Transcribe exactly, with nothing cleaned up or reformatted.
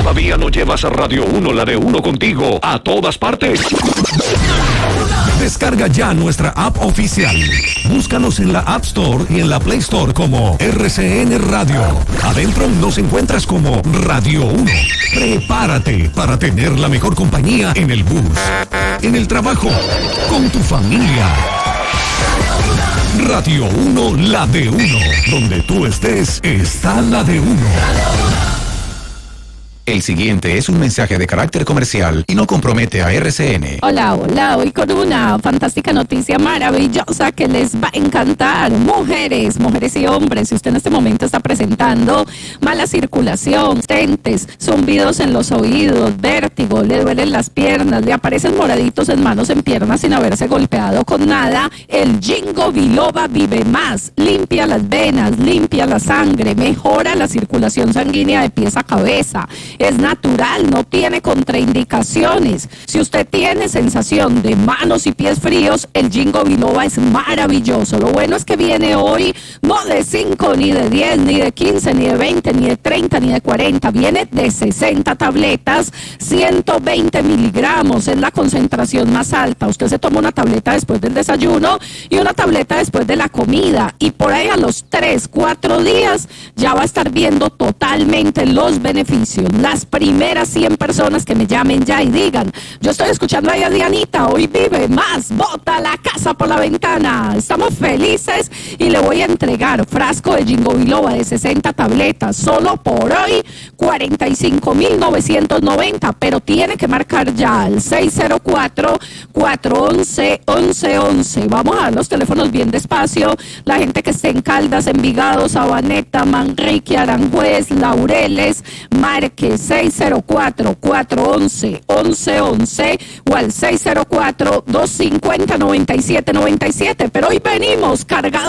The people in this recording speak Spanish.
¿Todavía no llevas a Radio uno, la de uno contigo, a todas partes? Descarga ya nuestra app oficial. Búscanos en la App Store y en la Play Store como R C N Radio. Adentro nos encuentras como Radio uno. Prepárate para tener la mejor compañía en el bus, en el trabajo, con tu familia. Radio uno, la de uno. Donde tú estés, está la de uno. El siguiente es un mensaje de carácter comercial y no compromete a R C N. Hola, hola, hoy con una fantástica noticia maravillosa que les va a encantar. Mujeres, mujeres y hombres, si usted en este momento está presentando mala circulación, tentes, zumbidos en los oídos, vértigo, le duelen las piernas, le aparecen moraditos en manos, en piernas sin haberse golpeado con nada, el Ginkgo biloba Vive Más limpia las venas, limpia la sangre, mejora la circulación sanguínea de pies a cabeza. Es natural, no tiene contraindicaciones. Si usted tiene sensación de manos y pies fríos, el Ginkgo biloba es maravilloso. Lo bueno es que viene hoy no de cinco, ni de diez, ni de quince, ni de veinte, ni de treinta, ni de cuarenta. Viene de sesenta tabletas, ciento veinte miligramos. Es la concentración más alta. Usted se toma una tableta después del desayuno y una tableta después de la comida. Y por ahí a los tres, cuatro días ya va a estar viendo totalmente los beneficios. Las primeras cien personas que me llamen ya y digan, yo estoy escuchando ahí a Dianita, hoy Vive Más, bota la casa por la ventana. Estamos felices y le voy a entregar frasco de Ginkgo biloba de sesenta tabletas, solo por hoy cuarenta y cinco mil novecientos noventa, pero tiene que marcar ya al seis cero cuatro, cuatro once, once once. Vamos a dar los teléfonos bien despacio. La gente que esté en Caldas, Envigado, Sabaneta, Manrique, Aranjuez, Laureles, marque seis cero cuatro, cuatro once, once once o al seis cero cuatro, dos cincuenta, noventa y siete noventa y siete, pero hoy venimos cargados